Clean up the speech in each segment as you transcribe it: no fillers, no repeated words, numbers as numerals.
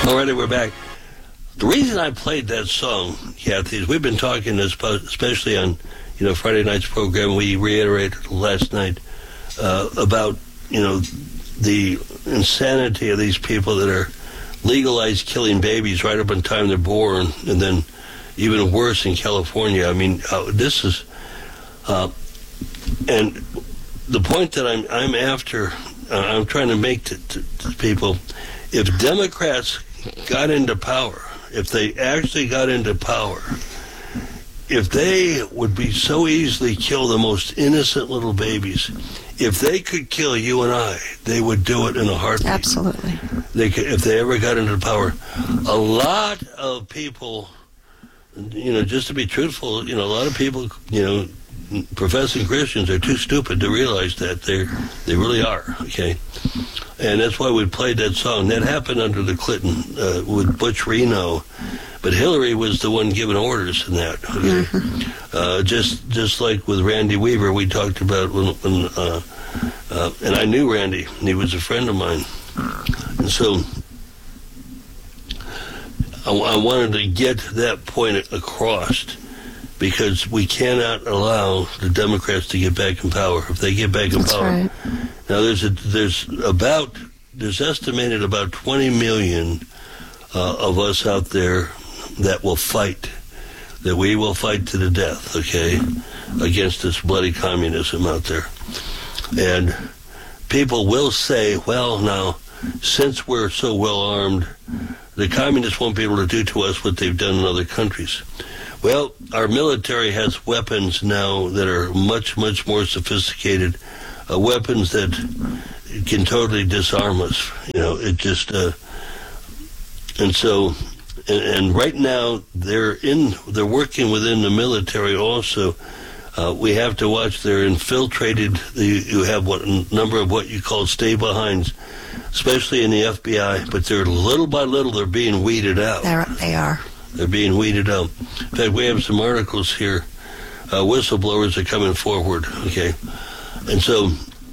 Alrighty, we're back. The reason I played that song, Kathy, is we've been talking, especially on Friday night's program. We reiterated last night about the insanity of these people that are legalized killing babies right up in time they're born, and then even worse in California. I mean, this is and the point that I'm after. I'm trying to make to people: if Democrats got into power, if they actually got into power, if they would be so easily kill the most innocent little babies, if they could kill you and I, they would do it in a heartbeat. Absolutely. They could, if they ever got into power. A lot of people, just to be truthful, a lot of people, professing Christians are too stupid to realize that they really are, okay? And that's why we played that song. That happened under the Clinton with Butch Reno, but Hillary was the one giving orders in that. Okay? Mm-hmm. Just like with Randy Weaver, we talked about when and I knew Randy. He was a friend of mine, and so I wanted to get that point across. Because we cannot allow the Democrats to get back in power. If they get back in power, right. Now there's estimated about 20 million of us out there that will fight, that we will fight to the death, okay, against this bloody communism out there. And people will say, well, now, since we're so well armed, the communists won't be able to do to us what they've done in other countries. Well, our military has weapons now that are much, much more sophisticated, weapons that can totally disarm us. It just, and so, and right now they're working within the military also. We have to watch. They're infiltrated. You have a number of what you call stay-behinds, especially in the FBI. But they're little by little they're being weeded out. They are. They're being weeded out. In fact, we have some articles here. Whistleblowers are coming forward. Okay, and so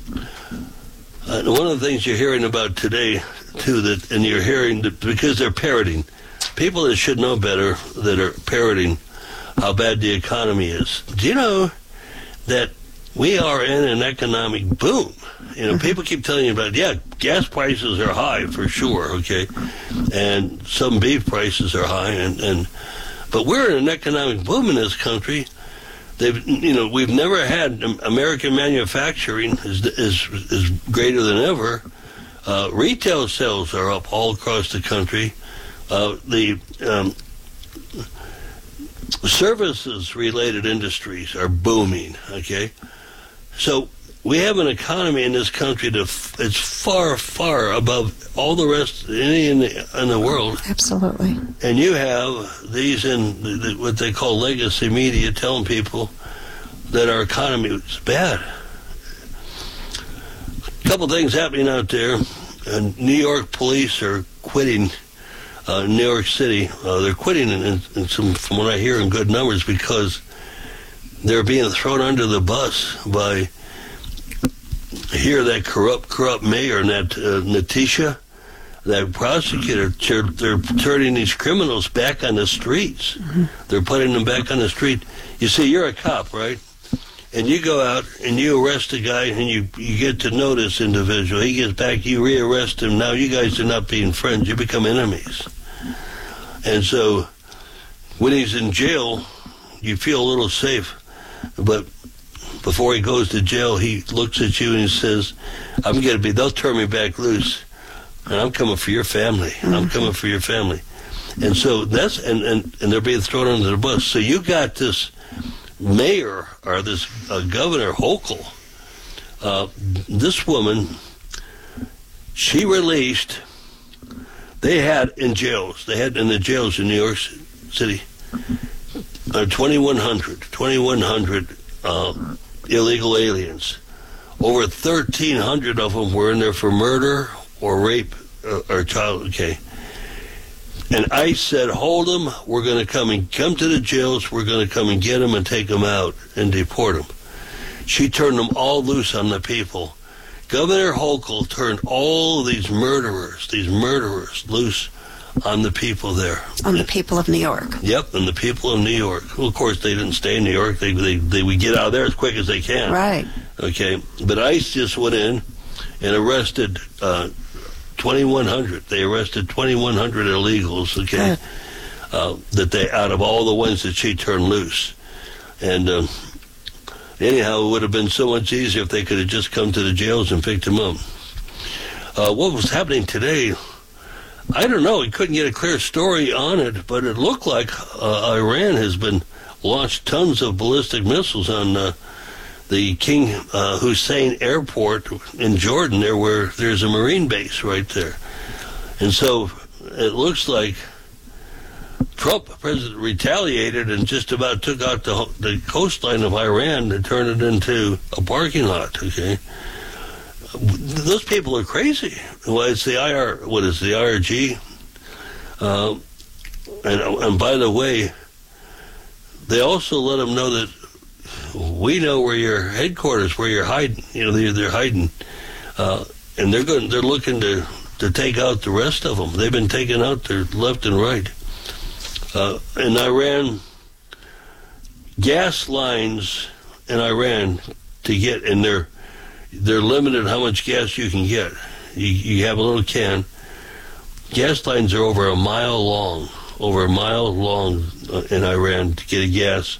one of the things you're hearing about today too, and you're hearing that because they're parroting, people that should know better that are parroting how bad the economy is. Do you know that we are in an economic boom? People keep telling you about, gas prices are high for sure, okay, and some beef prices are high, but we're in an economic boom in this country. We've never had American manufacturing is greater than ever. Retail sales are up all across the country. The services-related industries are booming, okay? So we have an economy in this country that's far, far above all the rest in the world. Absolutely. And you have these in what they call legacy media telling people that our economy is bad. A couple things happening out there. New York police are quitting New York City. They're quitting in some, from what I hear, in good numbers because they're being thrown under the bus by that corrupt mayor and that Natisha, that prosecutor. They're turning these criminals back on the streets. Mm-hmm. They're putting them back on the street. You see, you're a cop, right? And you go out and you arrest a guy and you get to know this individual. He gets back, you rearrest him. Now you guys are not being friends. You become enemies. And so when he's in jail, you feel a little safe. But before he goes to jail, he looks at you and he says, they'll turn me back loose. And I'm coming for your family. Mm-hmm. I'm coming for your family. And so that's, and they're being thrown under the bus. So you got this mayor, or this Governor Hochul, this woman, she released, they had in the jails in New York City, 2,100 illegal aliens. Over 1,300 of them were in there for murder or rape or child, okay. And ICE said, hold them, we're going to come to the jails, we're going to come and get them and take them out and deport them. She turned them all loose on the people. Governor Hochul turned all of these murderers loose on the people there. On the people of New York. Yep, and the people of New York. Well, of course, they didn't stay in New York. They would get out of there as quick as they can. Right. Okay, but ICE just went in and arrested 2,100. They arrested 2,100 illegals. Okay, that they out of all the ones that she turned loose, and anyhow, it would have been so much easier if they could have just come to the jails and picked them up. What was happening today? I don't know. We couldn't get a clear story on it, but it looked like Iran has been launched tons of ballistic missiles on the King Hussein Airport in Jordan, there where there's a Marine base right there. And so it looks like Trump, president, retaliated and just about took out the coastline of Iran and turned it into a parking lot, okay? Those people are crazy. Well, it's the IRG? And by the way, they also let them know that we know where your headquarters, where you're hiding. You know, they're hiding, and they're looking to take out the rest of them. They've been taken out there left and right. In Iran, gas lines in Iran to get in there. They're limited how much gas you can get. You have a little can. Gas lines are over a mile long in Iran to get a gas.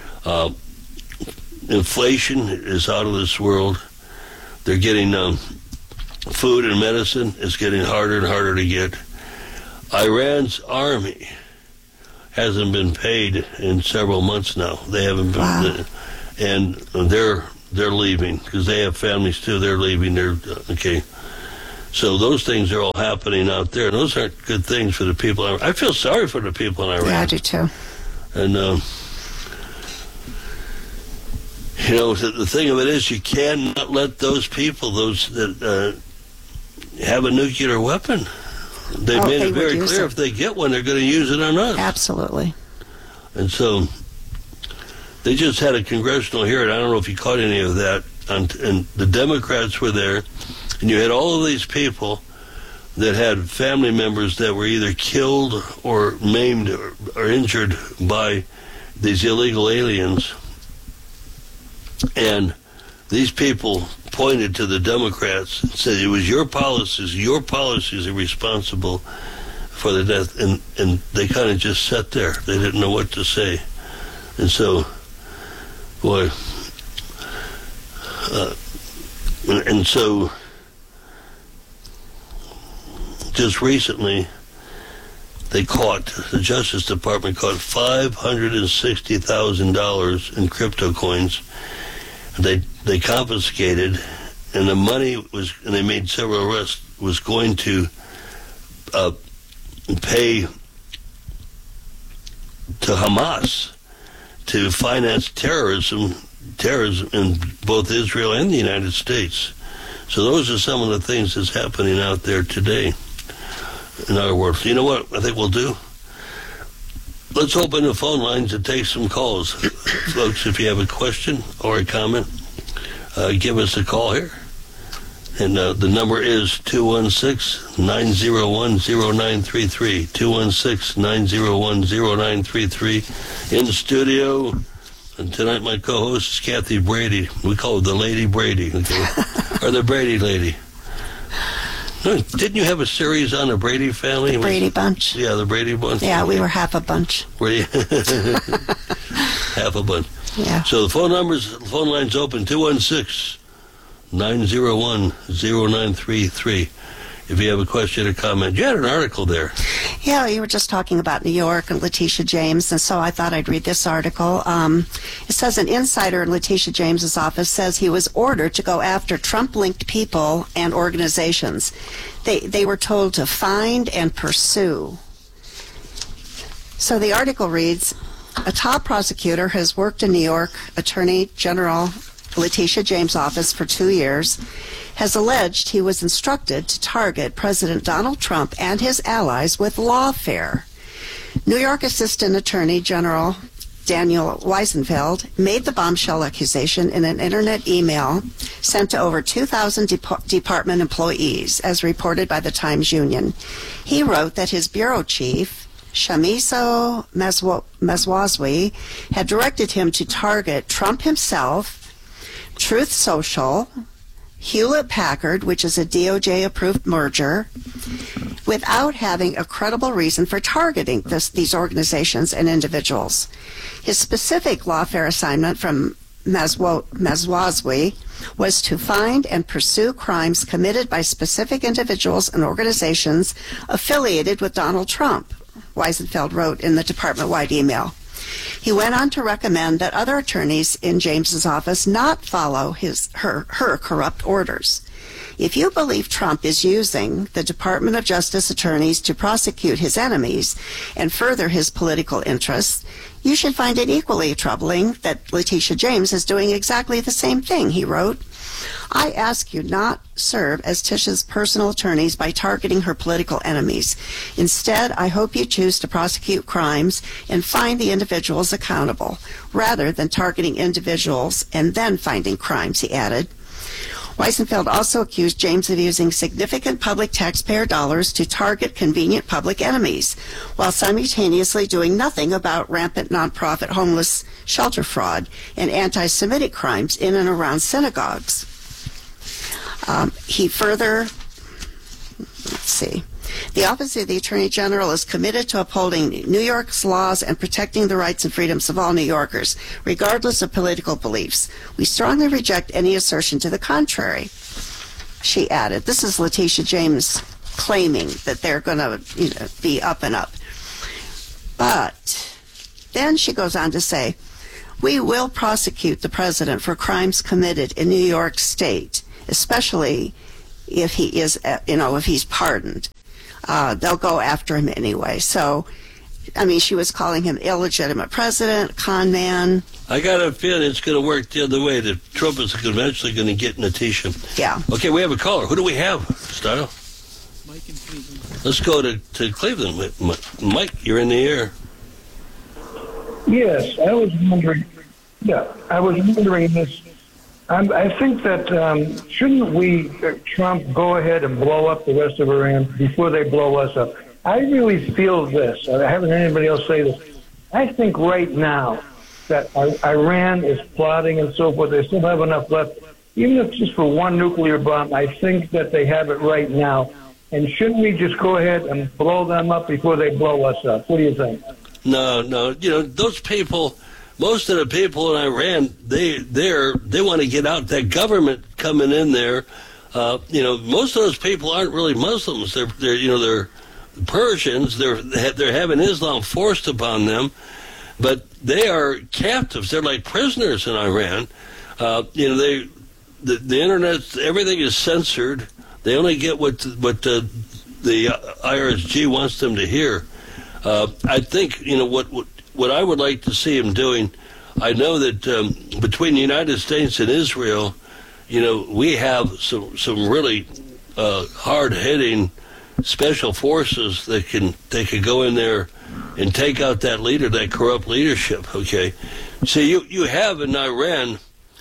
Inflation is out of this world. They're getting food and medicine is getting harder and harder to get. Iran's army hasn't been paid in several months now. They haven't been, wow. And they're leaving because they have families too. They're leaving. They're okay. So those things are all happening out there. Those aren't good things for the people. I feel sorry for the people in Iran. Yeah, I do too. And you know, the thing of it is, you cannot let those people, those that have a nuclear weapon. They made it very clear if they get one, they're going to use it on us. Absolutely. And so they just had a congressional hearing. I don't know if you caught any of that. And the Democrats were there, and you had all of these people that had family members that were either killed or maimed or injured by these illegal aliens. And these people pointed to the Democrats and said it was your policies are responsible for the death, and they kind of just sat there. They didn't know what to say. And so, boy, and so just recently the Justice Department caught $560,000 in crypto coins. They confiscated, and the money was, and they made several arrests, was going to pay to Hamas to finance terrorism in both Israel and the United States. So those are some of the things that's happening out there today in our world. You know what I think we'll do? Let's open the phone lines and take some calls. Folks, if you have a question or a comment, give us a call here. And the number is 216-901-0933. 216-901-0933. In the studio. And tonight my co-host is Kathy Brady. We call her the Lady Brady. Okay? Or the Brady Lady. No, didn't you have a series on the Brady family? The Brady Bunch. Yeah, the Brady Bunch. Yeah, we were half a bunch. Were you? Half a bunch. Yeah. So the phone line's open, 216-901-0933. If you have a question or comment. You had an article there. Yeah, you were just talking about New York and Letitia James, and so I thought I'd read this article. It says an insider in Letitia James's office says he was ordered to go after Trump-linked people and organizations. They were told to find and pursue. So the article reads, a top prosecutor has worked in New York Attorney General Letitia James' office for 2 years, has alleged he was instructed to target President Donald Trump and his allies with lawfare. New York Assistant Attorney General Daniel Weisenfeld, made the bombshell accusation in an internet email sent to over 2,000 department employees, as reported by the Times Union. He wrote that his bureau chief, Shamiso Meswazwi, had directed him to target Trump himself, Truth Social, Hewlett-Packard, which is a DOJ-approved merger, without having a credible reason for targeting these organizations and individuals. His specific lawfare assignment from Meswazwi was to find and pursue crimes committed by specific individuals and organizations affiliated with Donald Trump, Weisenfeld wrote in the department-wide email. He went on to recommend that other attorneys in James's office not follow her corrupt orders. If you believe Trump is using the Department of Justice attorneys to prosecute his enemies and further his political interests, you should find it equally troubling that Letitia James is doing exactly the same thing, he wrote. I ask you not serve as Tisha's personal attorneys by targeting her political enemies. Instead, I hope you choose to prosecute crimes and find the individuals accountable, rather than targeting individuals and then finding crimes, he added. Weisenfeld also accused James of using significant public taxpayer dollars to target convenient public enemies, while simultaneously doing nothing about rampant nonprofit homeless shelter fraud and anti-Semitic crimes in and around synagogues. He further, the Office of the Attorney General is committed to upholding New York's laws and protecting the rights and freedoms of all New Yorkers, regardless of political beliefs. We strongly reject any assertion to the contrary, she added. This is Letitia James claiming that they're going to be up and up. But then she goes on to say, we will prosecute the president for crimes committed in New York State, especially if he is, if he's pardoned. They'll go after him anyway. So, I mean, she was calling him illegitimate president, con man. I got a feeling it's going to work the other way, that Trump is eventually going to get Letitia. Yeah. Okay, we have a caller. Who do we have, Style? Mike in Cleveland. Let's go to Cleveland. Mike, you're in the air. Yes, I was wondering this. I think that shouldn't we, Trump, go ahead and blow up the rest of Iran before they blow us up? I really feel this. I haven't heard anybody else say this. I think right now that Iran is plotting and so forth. They still have enough left. Even if it's just for one nuclear bomb, I think that they have it right now. And shouldn't we just go ahead and blow them up before they blow us up? What do you think? No. Those people, most of the people in Iran, they want to get out. That government coming in there, most of those people aren't really Muslims. They're Persians. They're having Islam forced upon them, but they are captives. They're like prisoners in Iran. The internet, everything is censored. They only get what the IRSG wants them to hear. I think what I would like to see him doing. I know that between the United States and Israel, we have some really hard-hitting special forces that can go in there and take out that corrupt leadership. Okay, so you have in Iran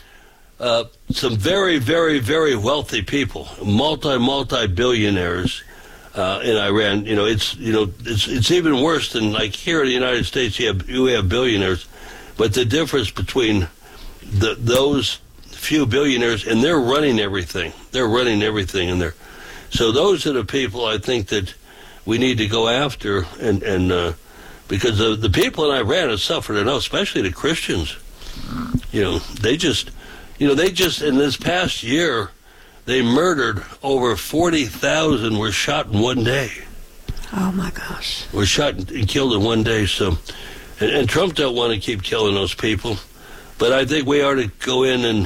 some very, very, very wealthy people, multi-billionaires in Iran. It's even worse than like here in the United States. You have billionaires, but the difference between those few billionaires, and they're running everything. They're running everything in there. So those are the people I think that we need to go after, and because the people in Iran have suffered enough, especially the Christians. They just in this past year, they murdered over 40,000 were shot in one day. Oh my gosh. Were shot and killed in one day. So, and Trump don't want to keep killing those people, but I think we ought to go in and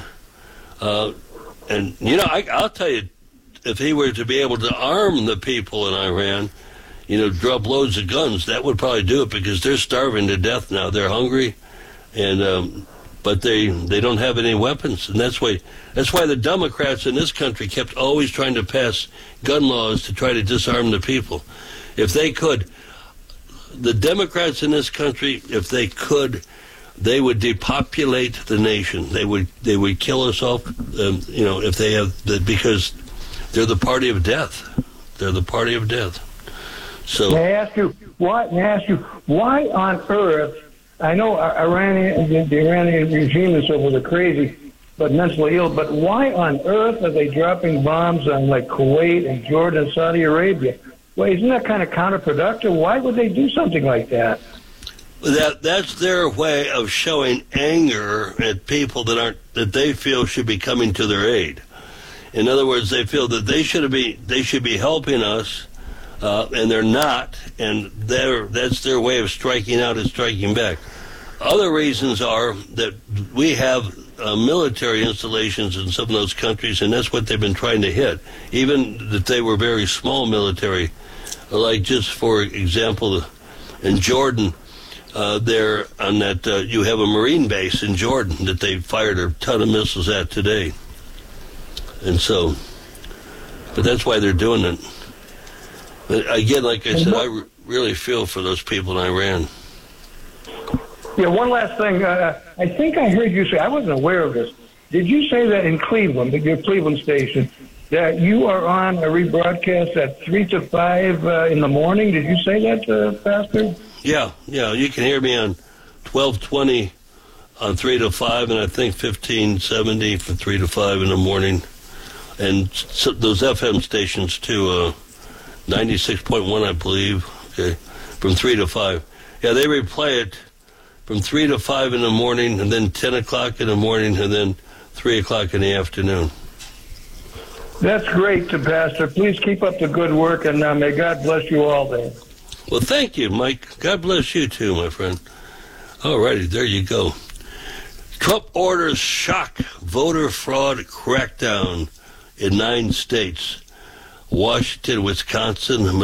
I'll tell you, if he were to be able to arm the people in Iran, drop loads of guns, that would probably do it, because they're starving to death now. They're hungry, and but they don't have any weapons, and that's why the Democrats in this country kept always trying to pass gun laws to try to disarm the people. If they could, the Democrats in this country, if they could they would depopulate the nation. They would kill us off, if they have because they're the party of death. They're the party of death. So May I ask you why on earth? I know the Iranian regime and so forth are crazy, but mentally ill. But why on earth are they dropping bombs on like Kuwait and Jordan and Saudi Arabia? Well, isn't that kind of counterproductive? Why would they do something like that? That's their way of showing anger at people that they feel should be coming to their aid. In other words, they feel that they should be helping us, and they're not, and that's their way of striking out and striking back. Other reasons are that we have military installations in some of those countries, and that's what they've been trying to hit, even that they were very small military. Like, just for example, in Jordan, there on that you have a Marine base in Jordan that they fired a ton of missiles at today. And so, but that's why they're doing it. But again, like I said, I really feel for those people in Iran. Yeah, one last thing. I think I heard you say, I wasn't aware of this. Did you say that in Cleveland, your Cleveland station, that you are on a rebroadcast at 3 to 5 in the morning? Did you say that, Pastor? Yeah. You can hear me on 1220 on 3 to 5, and I think 1570 from 3 to 5 in the morning. And so those FM stations too, 96.1, I believe, okay, from 3 to 5. Yeah, they replay it from 3 to 5 in the morning, and then 10 o'clock in the morning, and then 3 o'clock in the afternoon. That's great, Pastor. Please keep up the good work, and may God bless you all there. Well, thank you, Mike. God bless you too, my friend. All righty, there you go. Trump orders shock voter fraud crackdown in 9 states: Washington, Wisconsin,